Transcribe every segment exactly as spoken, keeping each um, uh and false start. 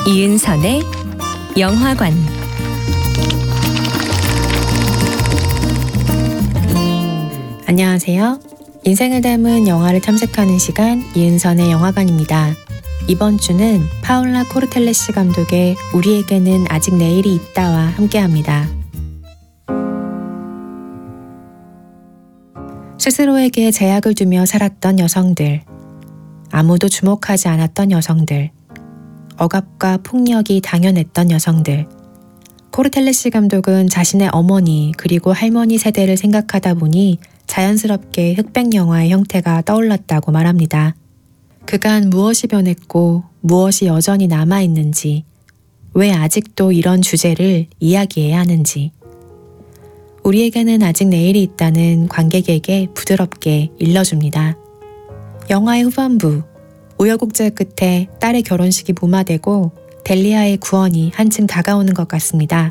이은선의 영화관, 안녕하세요. 인생을 담은 영화를 탐색하는 시간 이은선의 영화관입니다. 이번 주는 파울라 코르텔레시 감독의 우리에게는 아직 내일이 있다와 함께합니다. 스스로에게 제약을 두며 살았던 여성들, 아무도 주목하지 않았던 여성들, 억압과 폭력이 당연했던 여성들. 코르텔레시 감독은 자신의 어머니 그리고 할머니 세대를 생각하다 보니 자연스럽게 흑백 영화의 형태가 떠올랐다고 말합니다. 그간 무엇이 변했고 무엇이 여전히 남아있는지, 왜 아직도 이런 주제를 이야기해야 하는지. 우리에게는 아직 내일이 있다는 관객에게 부드럽게 일러줍니다. 영화의 후반부, 우여곡절 끝에 딸의 결혼식이 무마되고 델리아의 구원이 한층 다가오는 것 같습니다.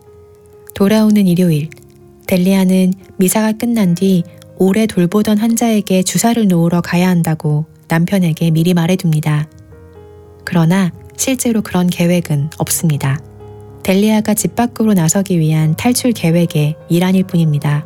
돌아오는 일요일, 델리아는 미사가 끝난 뒤 오래 돌보던 환자에게 주사를 놓으러 가야 한다고 남편에게 미리 말해둡니다. 그러나 실제로 그런 계획은 없습니다. 델리아가 집 밖으로 나서기 위한 탈출 계획의 일환일 뿐입니다.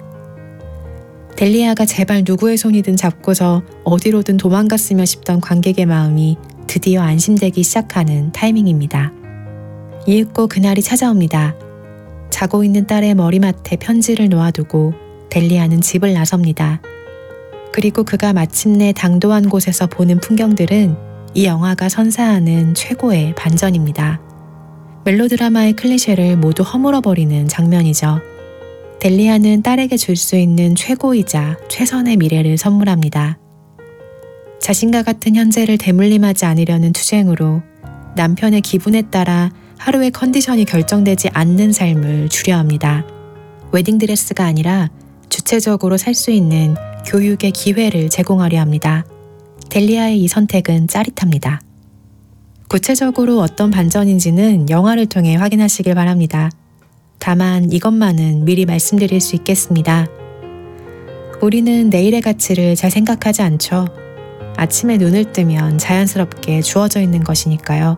델리아가 제발 누구의 손이든 잡고서 어디로든 도망갔으면 싶던 관객의 마음이 드디어 안심되기 시작하는 타이밍입니다. 이윽고 그날이 찾아옵니다. 자고 있는 딸의 머리맡에 편지를 놓아두고 델리아는 집을 나섭니다. 그리고 그가 마침내 당도한 곳에서 보는 풍경들은 이 영화가 선사하는 최고의 반전입니다. 멜로드라마의 클리셰를 모두 허물어버리는 장면이죠. 델리아는 딸에게 줄 수 있는 최고이자 최선의 미래를 선물합니다. 자신과 같은 현재를 대물림하지 않으려는 투쟁으로 남편의 기분에 따라 하루의 컨디션이 결정되지 않는 삶을 주려 합니다. 웨딩드레스가 아니라 주체적으로 살 수 있는 교육의 기회를 제공하려 합니다. 델리아의 이 선택은 짜릿합니다. 구체적으로 어떤 반전인지는 영화를 통해 확인하시길 바랍니다. 다만 이것만은 미리 말씀드릴 수 있겠습니다. 우리는 내일의 가치를 잘 생각하지 않죠. 아침에 눈을 뜨면 자연스럽게 주어져 있는 것이니까요.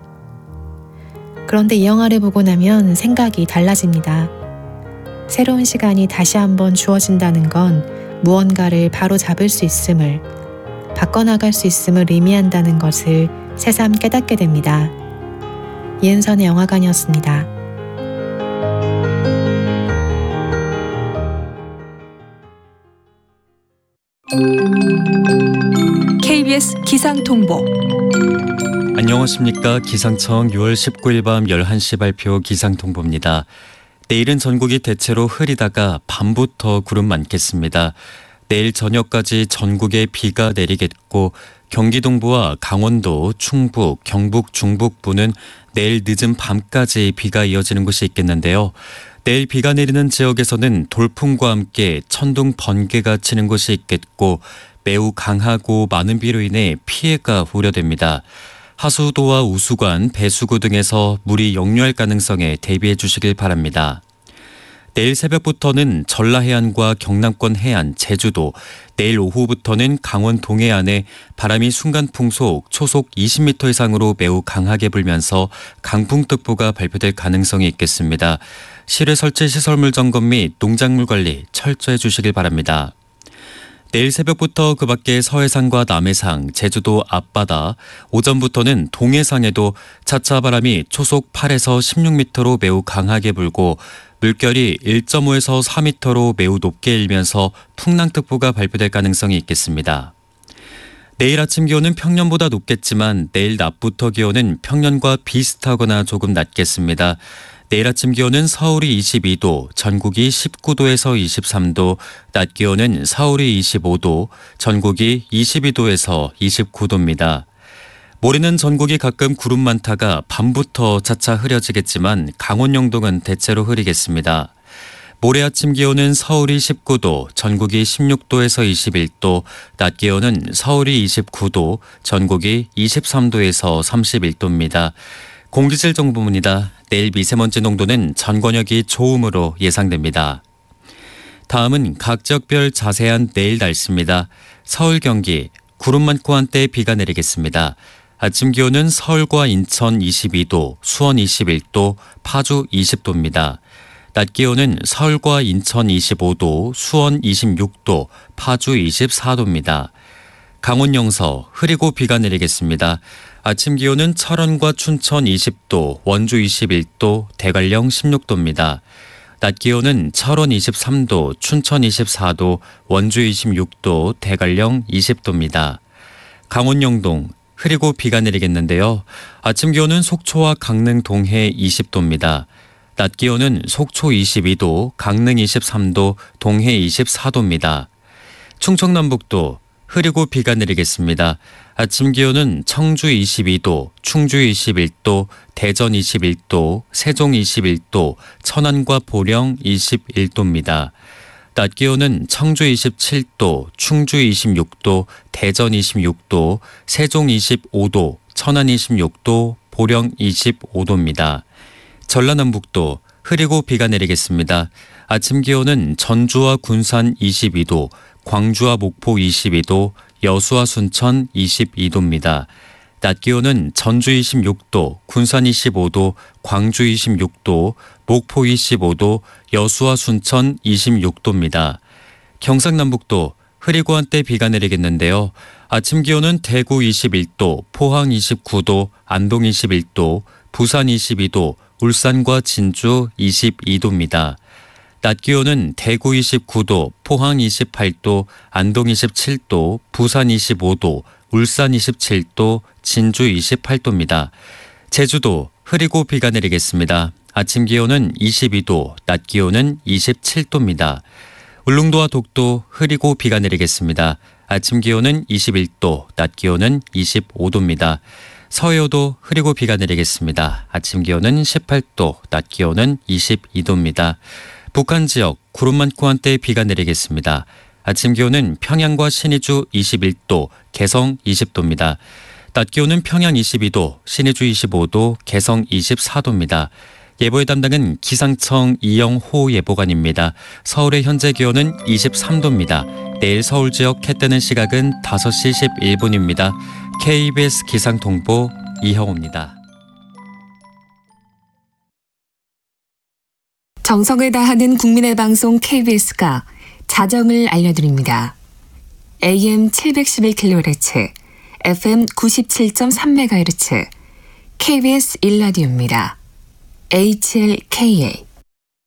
그런데 이 영화를 보고 나면 생각이 달라집니다. 새로운 시간이 다시 한번 주어진다는 건 무언가를 바로 잡을 수 있음을, 바꿔나갈 수 있음을 의미한다는 것을 새삼 깨닫게 됩니다. 이은선의 영화관이었습니다. 케이비에스 기상통보. 안녕하십니까. 기상청 유월 십구일 밤 열한 시 발표 기상통보입니다. 내일은 전국이 대체로 흐리다가 밤부터 구름 많겠습니다. 내일 저녁까지 전국에 비가 내리겠고 경기 동부와 강원도, 충북, 경북, 중북부는 내일 늦은 밤까지 비가 이어지는 곳이 있겠는데요. 내일 비가 내리는 지역에서는 돌풍과 함께 천둥, 번개가 치는 곳이 있겠고 매우 강하고 많은 비로 인해 피해가 우려됩니다. 하수도와 우수관, 배수구 등에서 물이 역류할 가능성에 대비해 주시길 바랍니다. 내일 새벽부터는 전라 해안과 경남권 해안, 제주도, 내일 오후부터는 강원 동해안에 바람이 순간풍속 초속 이십 미터 이상으로 매우 강하게 불면서 강풍특보가 발표될 가능성이 있겠습니다. 실외 설치 시설물 점검 및 농작물 관리 철저해 주시길 바랍니다. 내일 새벽부터 그 밖에 서해상과 남해상, 제주도 앞바다, 오전부터는 동해상에도 차차 바람이 초속 팔에서 십육 미터로 매우 강하게 불고 물결이 일 점 오에서 사 미터로 매우 높게 일면서 풍랑특보가 발표될 가능성이 있겠습니다. 내일 아침 기온은 평년보다 높겠지만 내일 낮부터 기온은 평년과 비슷하거나 조금 낮겠습니다. 내일 아침 기온은 서울이 이십이 도, 전국이 십구 도에서 이십삼 도, 낮 기온은 서울이 이십오 도, 전국이 이십이 도에서 이십구 도입니다. 모레는 전국이 가끔 구름 많다가 밤부터 차차 흐려지겠지만 강원 영동은 대체로 흐리겠습니다. 모레 아침 기온은 서울이 십구 도, 전국이 십육 도에서 이십일 도, 낮 기온은 서울이 이십구 도, 전국이 이십삼 도에서 삼십일 도입니다. 공기질 정보입니다. 내일 미세먼지 농도는 전 권역이 좋음으로 예상됩니다. 다음은 각 지역별 자세한 내일 날씨입니다. 서울, 경기, 구름 많고 한때 비가 내리겠습니다. 아침 기온은 서울과 인천 이십이 도, 수원 이십일 도, 파주 이십 도입니다. 낮 기온은 서울과 인천 이십오 도, 수원 이십육 도, 파주 이십사 도입니다. 강원 영서 흐리고 비가 내리겠습니다. 아침 기온은 철원과 춘천 이십 도, 원주 이십일 도, 대관령 십육 도입니다. 낮 기온은 철원 이십삼 도, 춘천 이십사 도, 원주 이십육 도, 대관령 이십 도입니다. 강원 영동 흐리고 비가 내리겠는데요. 아침 기온은 속초와 강릉 동해 이십 도입니다. 낮 기온은 속초 이십이 도, 강릉 이십삼 도, 동해 이십사 도입니다. 충청남북도 흐리고 비가 내리겠습니다. 아침 기온은 청주 이십이 도, 충주 이십일 도, 대전 이십일 도, 세종 이십일 도, 천안과 보령 이십일 도입니다. 낮 기온은 청주 이십칠 도, 충주 이십육 도, 대전 이십육 도, 세종 이십오 도, 천안 이십육 도, 보령 이십오 도입니다. 전라남북도 흐리고 비가 내리겠습니다. 아침 기온은 전주와 군산 이십이 도, 광주와 목포 이십이 도, 여수와 순천 이십이 도입니다. 낮 기온은 전주 이십육 도, 군산 이십오 도, 광주 이십육 도, 목포 이십오 도, 여수와 순천 이십육 도입니다. 경상남북도 흐리고 한때 비가 내리겠는데요. 아침 기온은 대구 이십일 도, 포항 이십구 도, 안동 이십일 도, 부산 이십이 도, 울산과 진주 이십이 도입니다. 낮 기온은 대구 이십구 도, 포항 이십팔 도, 안동 이십칠 도, 부산 이십오 도, 울산 이십칠 도, 진주 이십팔 도입니다. 제주도 흐리고 비가 내리겠습니다. 아침 기온은 이십이 도, 낮 기온은 이십칠 도입니다. 울릉도와 독도 흐리고 비가 내리겠습니다. 아침 기온은 이십일 도, 낮 기온은 이십오 도입니다. 서해오도 흐리고 비가 내리겠습니다. 아침 기온은 십팔 도, 낮 기온은 이십이 도입니다. 북한 지역 구름 많고 한때 비가 내리겠습니다. 아침 기온은 평양과 신의주 이십일 도, 개성 이십 도입니다. 낮 기온은 평양 이십이 도, 신의주 이십오 도, 개성 이십사 도입니다. 예보의 담당은 기상청 이영호 예보관입니다. 서울의 현재 기온은 이십삼 도입니다. 내일 서울 지역 해 뜨는 시각은 다섯 시 십일 분입니다. 케이비에스 기상통보 이형호입니다. 정성을 다하는 국민의 방송 케이비에스가 자정을 알려드립니다. 에이엠 칠백십일 킬로헤르츠, 에프엠 구십칠 점 삼 메가헤르츠, 케이비에스 일 라디오입니다. 에이치엘케이에이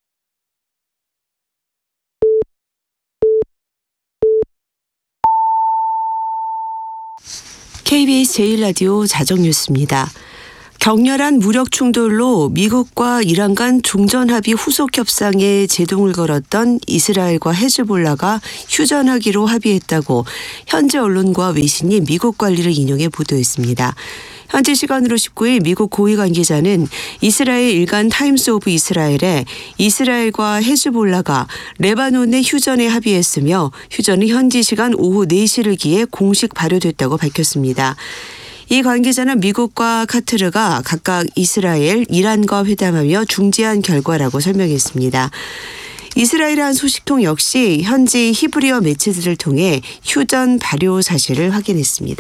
케이비에스 제일 라디오 자정 뉴스입니다. 격렬한 무력 충돌로 미국과 이란 간 종전합의 후속 협상에 제동을 걸었던 이스라엘과 헤즈볼라가 휴전하기로 합의했다고 현지 언론과 외신이 미국 관리를 인용해 보도했습니다. 현지 시간으로 십구 일 미국 고위 관계자는 이스라엘 일간 타임스 오브 이스라엘에 이스라엘과 헤즈볼라가 레바논의 휴전에 합의했으며 휴전은 현지 시간 오후 네 시를 기해 공식 발효됐다고 밝혔습니다. 이 관계자는 미국과 카타르가 각각 이스라엘, 이란과 회담하며 중재한 결과라고 설명했습니다. 이스라엘의 한 소식통 역시 현지 히브리어 매체들을 통해 휴전 발효 사실을 확인했습니다.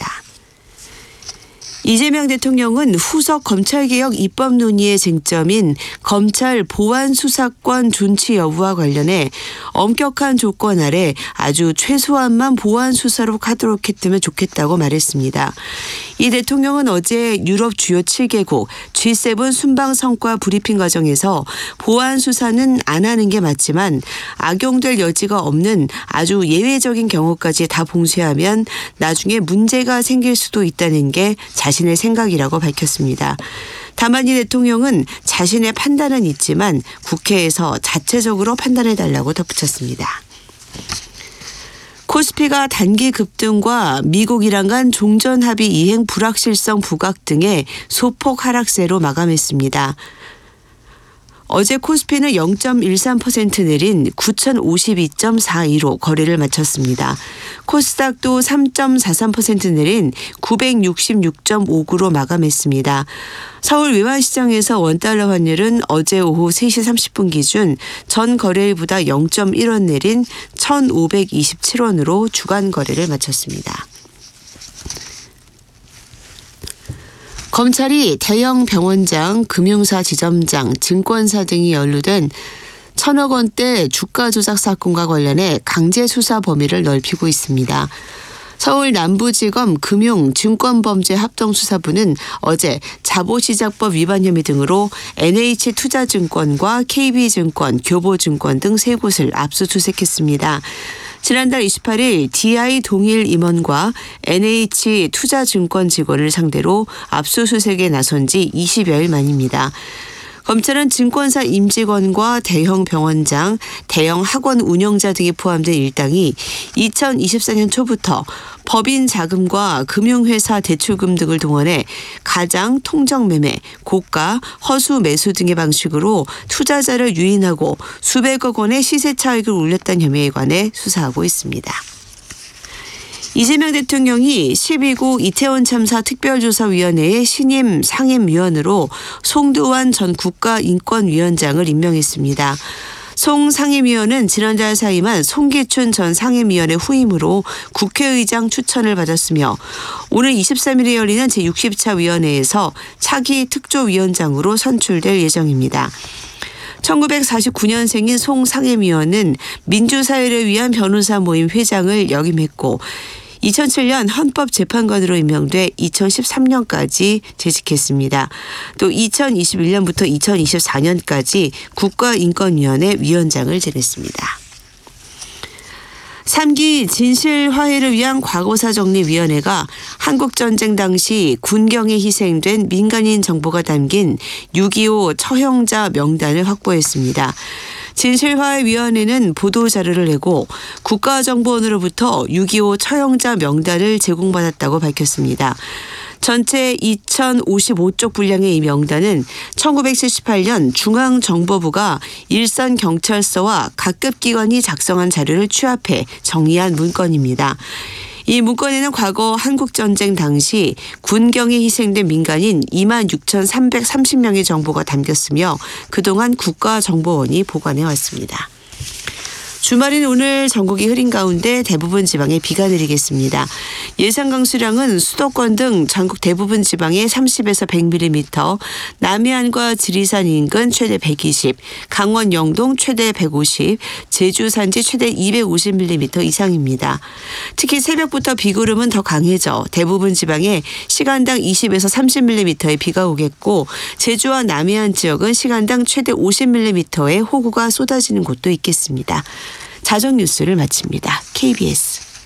이재명 대통령은 후속 검찰개혁 입법 논의의 쟁점인 검찰 보안 수사권 존치 여부와 관련해 엄격한 조건 아래 아주 최소한만 보안 수사로 하도록 했으면 좋겠다고 말했습니다. 이 대통령은 어제 유럽 주요 칠 개국 지 세븐 순방 성과 브리핑 과정에서 보안 수사는 안 하는 게 맞지만 악용될 여지가 없는 아주 예외적인 경우까지 다 봉쇄하면 나중에 문제가 생길 수도 있다는 게 자신의 생각이라고 밝혔습니다. 다만 이 대통령은 자신의 판단은 있지만 국회에서 자체적으로 판단해달라고 덧붙였습니다. 코스피가 단기 급등과 미국 이란 간 종전합의 이행 불확실성 부각 등의 소폭 하락세로 마감했습니다. 어제 코스피는 영 점 일삼 퍼센트 내린 구천오십이 점 사이로 거래를 마쳤습니다. 코스닥도 삼 점 사삼 퍼센트 내린 구백육십육 점 오구로 마감했습니다. 서울 외환시장에서 원달러 환율은 어제 오후 세 시 삼십 분 기준 전 거래일보다 영 점 일 원 내린 천오백이십칠 원으로 주간 거래를 마쳤습니다. 검찰이 대형 병원장, 금융사 지점장, 증권사 등이 연루된 천억 원대 주가 조작 사건과 관련해 강제 수사 범위를 넓히고 있습니다. 서울 남부지검 금융증권범죄합동수사부는 어제 자본시장법 위반 혐의 등으로 엔에이치투자증권과 케이비증권, 교보증권 등 세 곳을 압수수색했습니다. 지난달 이십팔 일 디아이 동일 임원과 엔에이치투자증권 직원을 상대로 압수수색에 나선 지 이십여일 만입니다. 검찰은 증권사 임직원과 대형 병원장, 대형 학원 운영자 등이 포함된 일당이 이천이십사 년 초부터 법인 자금과 금융회사 대출금 등을 동원해 가장, 통정매매, 고가, 허수 매수 등의 방식으로 투자자를 유인하고 수백억 원의 시세 차익을 올렸다는 혐의에 관해 수사하고 있습니다. 이재명 대통령이 십이 구 이태원 참사 특별조사위원회의 신임 상임위원으로 송두환 전 국가인권위원장을 임명했습니다. 송 상임위원은 지난달 사임한 송기춘 전 상임위원의 후임으로 국회의장 추천을 받았으며 오늘 이십삼 일에 열리는 제육십 차 위원회에서 차기 특조위원장으로 선출될 예정입니다. 천구백사십구 년생인 송 상임위원은 민주사회를 위한 변호사 모임 회장을 역임했고 이천칠 년 헌법재판관으로 임명돼 이천십삼 년까지 재직했습니다. 또 이천이십일 년부터 이천이십사 년까지 국가인권위원회 위원장을 지냈습니다. 삼 기 진실화해를 위한 과거사정리위원회가 한국전쟁 당시 군경에 희생된 민간인 정보가 담긴 육이오 처형자 명단을 확보했습니다. 진실화해위원회는 보도자료를 내고 국가정보원으로부터 육이오 처형자 명단을 제공받았다고 밝혔습니다. 전체 이천오십오 쪽 분량의 이 명단은 천구백칠십팔 년 중앙정보부가 일선경찰서와 각급 기관이 작성한 자료를 취합해 정리한 문건입니다. 이 문건에는 과거 한국전쟁 당시 군경에 희생된 민간인 이만 육천삼백삼십 명의 정보가 담겼으며 그동안 국가정보원이 보관해왔습니다. 주말인 오늘 전국이 흐린 가운데 대부분 지방에 비가 내리겠습니다. 예상 강수량은 수도권 등 전국 대부분 지방에 삼십에서 백 밀리미터, 남해안과 지리산 인근 최대 백이십, 강원 영동 최대 백오십, 제주 산지 최대 이백오십 밀리미터 이상입니다. 특히 새벽부터 비구름은 더 강해져 대부분 지방에 시간당 이십에서 삼십 밀리미터의 비가 오겠고 제주와 남해안 지역은 시간당 최대 오십 밀리미터의 호우가 쏟아지는 곳도 있겠습니다. 자정 뉴스를 마칩니다. 케이비에스